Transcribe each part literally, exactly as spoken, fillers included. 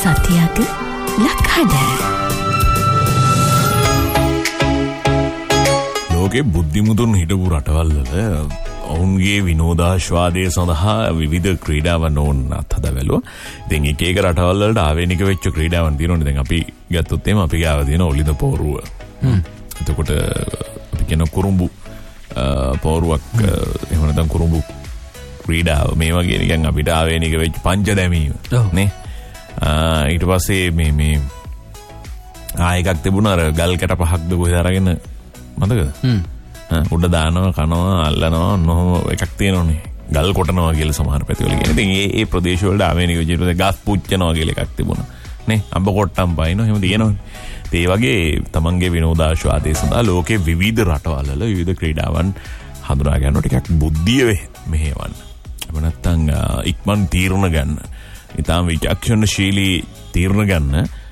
සතියක ලක්හඩ ලෝකේ බුද්ධිමුතුන් හිටපු රටවල්වල ඔවුන්ගේ විනෝදාශ්වාදය සඳහා විවිධ ක්‍රීඩාවන් ඕන් අත්හදා බැලුවා. ඉතින් එක එක රටවල් වලට ආවේනික වෙච්ච ක්‍රීඩාවන් තියෙනවනේ. දැන් අපි ගත්තොත් එimhe අපි ගාව තියෙන ඔලිද පෝරුව. හ්ම්. එතකොට අපි කියන කුරුම්බු පෝරුවක් එහෙම නැත්නම් කුරුම්බු ක්‍රීඩාව මේ වගේ නිකන් අපිට ආවේනික වෙච්ච පංච දැමීම නේ. ඊට පස්සේ මේ මේ ආ එකක් තිබුණා අර ගල් කැට පහක්ද කොහෙද අරගෙන මතකද? හ්ම්. උඩ දානවා කනවා අල්ලනවා නොහොම එකක් තියෙනවනේ. ගල් කොටනවා කියලා සමහර පැතිවල කියන. ඉතින් ඒ ඒ ප්‍රදේශ වලට ආවේනික විදිහට ගස් පුච්චනවා කියලා එකක් තිබුණා. නේ අඹ කොට්ටම් පයින්නවා එහෙම තියෙනවනේ. ඒ වගේ තමන්ගේ විනෝදාශ්වාදයේ සඳහා ලෝකේ විවිධ රටවල් වල විවිධ ක්‍රීඩාවන් හඳුනා ගන්න ටිකක් බුද්ධිය මෙහෙවන්න. එහෙම නැත්නම් ඉක්මන් තීරණ ගන්න. ඊටාම විචක්ෂණශීලී තීරණ ගන්න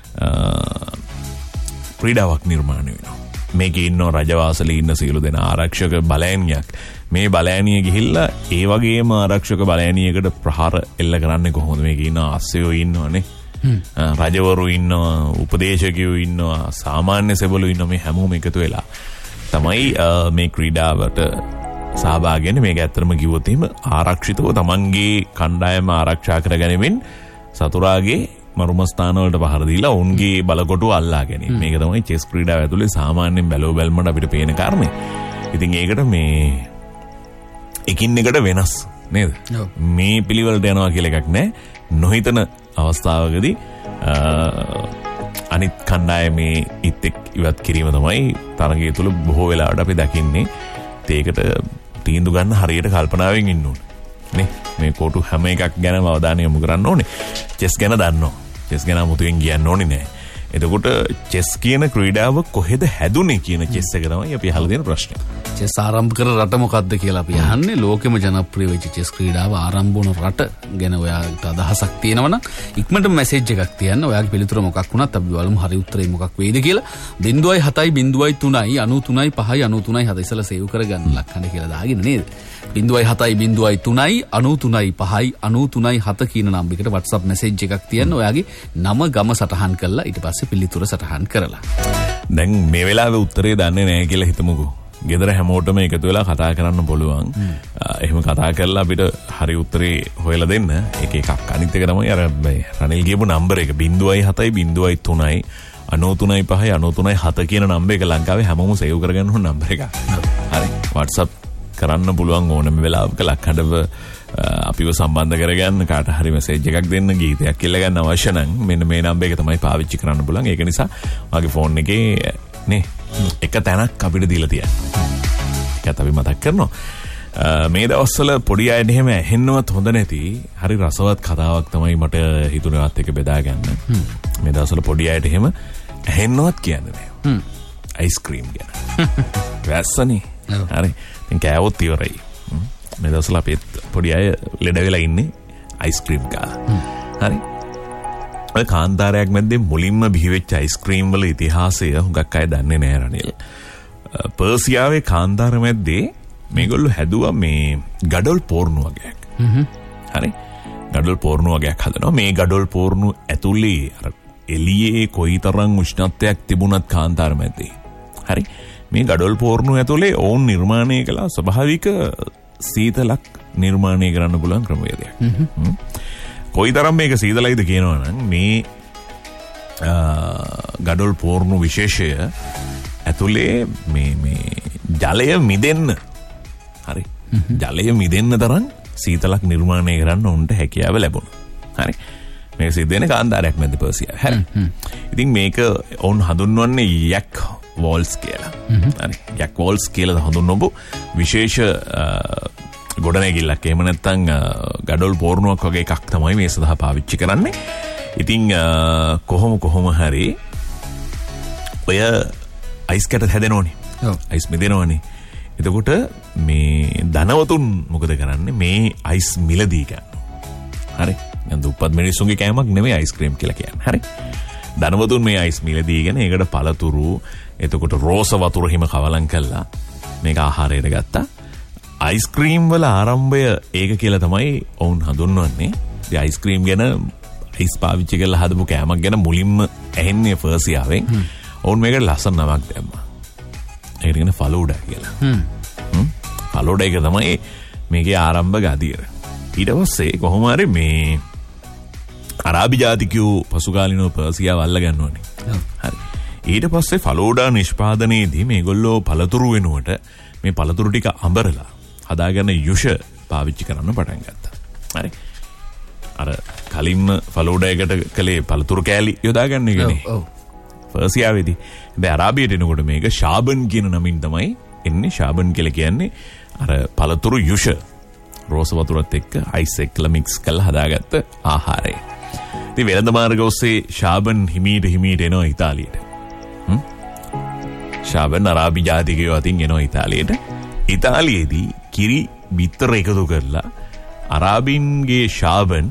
ක්‍රීඩාවක් නිර්මාණය වෙනවා. මේකේ ඉන්න රජවාසලේ ඉන්න සියලු දෙනා ආරක්ෂක බලෑනියක්. මේ බලෑනිය ගිහිල්ලා ඒ වගේම ආරක්ෂක බලෑනියකට ප්‍රහාර එල්ල කරන්නේ කොහොමද? මේකේ ඉන්න අස්සයෝ ඉන්නවනේ. රජවරු ඉන්නවා, උපදේශකයෝ ඉන්නවා, සාමාන්‍ය සෙබළු ඉන්නවා. මේ හැමෝම එකතු වෙලා තමයි මේ ක්‍රීඩාවට සහභාගී වෙන්නේ. මේක ඇත්තටම කිව්වොත් එහෙම ආරක්ෂිතව තමන්ගේ කණ්ඩායම ආරක්ෂා කරගැනීමෙන් සතුරාගේ මරුම ස්ථාන වලට පහර දීලා උන්ගේ බලකොටුව අල්ලා ගැනීම. මේක තමයි චෙස් ක්‍රීඩාව ඇතුලේ සාමාන්‍යයෙන් බැලුව බැලමට අපිට පේන කාරණේ. ඉතින් ඒකට මේ එකින් එකට වෙනස් නේද? මේ පිළිවෙලට යනවා කියලා එකක් නැහැ. නොහිතන අවස්ථාවකදී අනිත් කණ්ඩායමේ ඉත් එක් ඉවත් කිරීම තමයි තරගය තුල බොහෝ වෙලාවට අපි දකින්නේ. ඒකට තීන්දුව ගන්න හරියට කල්පනාවෙන් ඉන්න ඕනේ. නේ මේ කොටු හැම එකක් ගැනම අවධානය යොමු කරන්න ඕනේ. චෙස් ගැන දන්නවා. චෙස් ගැන මුතුෙන් කියන්න ඕනේ නෑ. එතකොට චෙස් කියන ක්‍රීඩාව කොහෙද හැදුනේ කියන චෙස් එක තමයි අපි අහලා තියෙන ප්‍රශ්නේ. චෙස් ආරම්භ කර රට මොකක්ද කියලා අපි අහන්නේ. ලෝකෙම ජනප්‍රිය වෙච්ච චෙස් ක්‍රීඩාව ආරම්භ වුණ රට ගැන ඔයාලට අදහසක් තියෙනවනම් ඉක්මනට මැසේජ් එකක් තියන්න. ඔයාගේ පිළිතුර මොකක් වුණත් අපි බලමු හරි උත්තරේ මොකක් වෙයිද කියලා. zero seven seven zero three nine three five nine three seven ඉස්සලා සේව් කරගන්න ලක්හඬ කියලා දාගෙන නේද? zero seven seven zero three nine three five nine three seven කියන නම්බරයකට WhatsApp මැසේජ් එකක් තියන්න. ඔයාගේ නම ගම සටහන් කරලා ඊට පස්සේ පිළිතුර සටහන් කරලා. දැන් මේ වෙලාවේ උත්තරේ දන්නේ නැහැ කියලා හිතමුකෝ. ගෙදර හැමෝටම එකතු වෙලා කතා කරන්න පුළුවන්. එහෙම කතා කරලා අපිට හරි උත්තරේ හොයලා දෙන්න. එක එකක්. අනිත් එක තමයි අර රනිල් කියපු නම්බර එක zero seven seven zero three nine three five nine three seven කියන නම්බර එක ලංකාවේ හැමෝම සේව් කරගන්න ඕන නම්බර එකක්. හරි. WhatsApp කරන්න පුළුවන් ඕනම වෙලාවක ලක්හඬව අපිව සම්බන්ධ කරගන්න කාට හරි මැසේජ් එකක් දෙන්න ගීතයක් කියලා ගන්න අවශ්‍ය නම් මෙන්න මේ නම්බර එක තමයි පාවිච්චි කරන්න පුළුවන්. ඒක නිසා ඔයාගේ ෆෝන් එකේ නේ එක තැනක් අපිට දීලා තියෙනවා. ඒකත් අපි මතක් කරනවා. මේ දවස්වල පොඩි අයට එහෙම ඇහෙන්නවත් හොඳ නැති හරි රසවත් කතාවක් තමයි මට හිතුණේවත් එක බෙදා ගන්න. මේ දවස්වල පොඩි අයට එහෙම ඇහෙන්නවත් කියන්නේ නැහැ. අයිස්ක්‍රීම් ගැන. වැස්සනේ. හරි. දැන් කෑවොත් ඉවරයි. මේ දවස්වල අපේ පොඩි අය ලෙඩ වෙලා ඉන්නේ අයිස්ක්‍රීම් කාලා. හරි. ඔය කාන්තාරයක් මැද්දේ මුලින්ම බිහිවෙච්ච අයිස්ක්‍රීම් වල ඉතිහාසය හුඟක් අය දන්නේ නැහැ රනිල්. පර්සියාවේ කාන්තාර මැද්දේ මේගොල්ලෝ හැදුවා මේ ගඩොල් පෝර්ණු වගේක්. හරි. ගඩොල් පෝර්ණු වගේක් හදනවා. මේ ගඩොල් පෝර්ණු ඇතුලේ අර එළියේ කොයිතරම් උෂ්ණත්වයක් තිබුණත් කාන්තාර මැද්දේ. හරි. මේ ගඩොල් පෝර්ණු ඇතුලේ ඕන් නිර්මාණය කළ ස්වභාවික සීතලක් නිර්මාණය කරන්න පුළුවන් ක්‍රමවේදයක්. කොයිතරම් මේක සීතලයිද කියනවනම් මේ ගඩොල් පෝර්ණු විශේෂය ඇතුලේ මේ මේ ජලය මිදෙන්න හරි ජලය මිදෙන්න තරම් සීතලක් නිර්මාණය කරන්න උන්ට හැකියාව ලැබුණා. හරි. මේක සිද්ධ වෙන කාන්තාරයක් මැද පර්සියාවේ. හරි. ඉතින් මේක ඔවුන් හඳුන්වන්නේ යක් වෝල්ස් කියලා. හරි. යක් වෝල්ස් කියලා හඳුන්වපු විශේෂ ගොඩනැගිල්ලක්. එහෙම නැත්නම් ගඩොල් පෝර්ණුවක් වගේ එකක් තමයි මේ සඳහා පාවිච්චි කරන්නේ. ඉතින් කොහොම කොහොම හරි ඔය අයිස් කැට හැදෙනවනේ. ඔව්. අයිස් මිදෙනවනේ. එතකොට මේ ධනවතුන් මොකද කරන්නේ? මේ අයිස් මිලදී ගන්නවා. හරි. දැන් දුප්පත් මිනිස්සුන්ගේ කෑමක් නෙමෙයි අයිස්ක්‍රීම් කියලා කියන්නේ. හරි. ධනවතුන් මේ අයිස් මිලදීගෙන ඒකට පළතුරු එතකොට රෝස වතුර හිම කවලම් කළා මේක ආහාරයට ගත්තා. අයිස්ක්‍රීම් වල ආරම්භය ඒක කියලා තමයි ඔවුන් හඳුන්වන්නේ. ඉතින් අයිස්ක්‍රීම් ගැන අයිස් පාවිච්චි කරලා හදපු කෑමක් ගැන මුලින්ම ඇහෙන්නේ ෆර්සියාවෙන්. ඕන් මේකට ලස්සන නමක් දැම්මා. ඒකට කියන ෆලූඩා කියලා. හ්ම්. ෆලූඩා එක තමයි මේකේ ආරම්භක අදියර. ඊට පස්සේ කොහොම හරි මේ අරාබි ජාතිකයෝ පසුකාලීනව පර්සියාව අල්ල ගන්නවනේ. හරි. ඊට පස්සේ ෆලෝඩා නිෂ්පාදනයේදී මේගොල්ලෝ පළතුරු වෙනුවට මේ පළතුරු ටික අඹරලා හදාගන්න යුෂ පාවිච්චි කරන්න පටන් ගත්තා. හරි. අර කලින්ම ෆලෝඩා එකට කලේ පළතුරු කෑලි යොදාගන්න එකනේ. ඔව්. පර්සියාවේදී. දැන් අරාබියට එනකොට මේක ශාබන් කියන නමින් තමයි එන්නේ. ශාබන් කියලා කියන්නේ අර පළතුරු යුෂ රෝස වතුරත් එක්ක අයිස් එක්කලා මික්ස් කරලා හදාගත්ත ආහාරය. ඉතින් වෙළඳ මාර්ග ඔස්සේ ශාබන් හිමීට හිමීට එනවා ඉතාලියට. හ්ම්. ශාබන් අරාබි ජාතිකයෝ අතින් එනවා ඉතාලියට. ඉතාලියේදී කිරි බිත්තර එකතු කරලා අරාබින්ගේ ශාබන්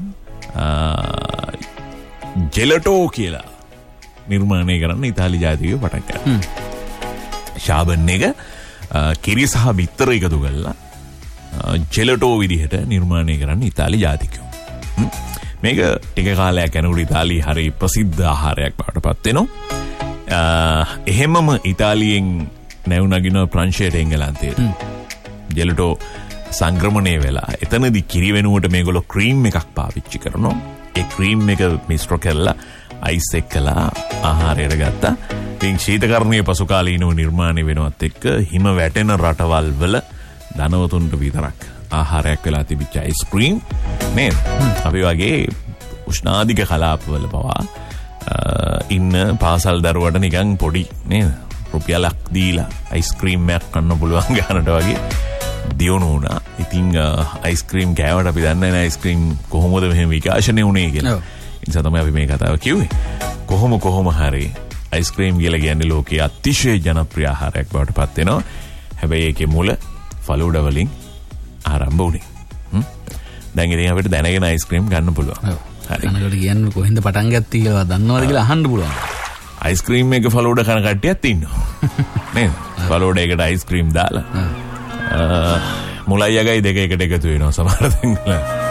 ජෙලටෝ කියලා නිර්මාණය කරන්න ඉතාලි ජාතිකයෝ පටන් ගත්තා. ශාබන් එක කිරි සහ බිත්තර එකතු කරලා ජෙලටෝ විදිහට නිර්මාණය කරන්න ඉතාලි ජාතිකයෝ. මේක ටික කාලයක් යනකොට ඉතාලි හරි ප්‍රසිද්ධ ආහාරයක් බවට පත් වෙනවා. එහෙමම ඉතාලියෙන් නැව් නගිනවා ප්‍රංශයට එංගලන්තයට. ජෙලටෝ සංක්‍රමණය වෙලා එතනදී කිරි වෙනුවට මේගොල්ලෝ ක්‍රීම් එකක් පාවිච්චි කරනවා. ඒ ක්‍රීම් එක මිශ්‍ර කරලා අයිස් එක්කලා ආහාරයට ගත්තා. ඉතින් ශීතකරණයේ පසු කාලීනව නිර්මාණය වෙනවත් එක්ක හිම වැටෙන රටවල් වල ධනවතුන්ට විතරක් ආහාරයක් වෙලා තිබිච්ච අයිස්ක්‍රීම් නේද? අපි වගේ උෂ්ණාධික කලාපවල පවා ඉන්න පාසල් දරුවට නිකන් පොඩි නේද? රුපියලක් දීලා අයිස්ක්‍රීම් එකක් කන්න පුළුවන් ගානට වගේ දියුණු වුණා. ඉතින් අයිස්ක්‍රීම් කෑවට අපි දන්නේ නැහැ අයිස්ක්‍රීම් කොහොමද මෙහෙම විකාශනය වුණේ කියලා. ඒ නිසා තමයි අපි මේ කතාව කිව්වේ. කොහොම කොහොම හරි අයිස්ක්‍රීම් කියලා කියන්නේ ලෝකයේ අතිශය ජනප්‍රිය ආහාරයක් බවට පත් වෙනවා. හැබැයි ඒකේ මුල ෆලූඩා වලින් ආරම්භ වුණේ. හ්ම්. දැන් ඉතින් අපිට දැනගෙන අයිස්ක්‍රීම් ගන්න පුළුවන්. හරි. අනකට කියන්නේ කොහෙන්ද පටන් ගත්තී කියලා දන්නවද කියලා අහන්න පුළුවන්. අයිස්ක්‍රීම් එක ෆලූඩා කන කට්ටියත් ඉන්නවා. නේද? ෆලූඩා එකට අයිස්ක්‍රීම් දාලා. මුලයි යගයි දෙක එකට එකතු වෙනවා සමහර තැන්වල.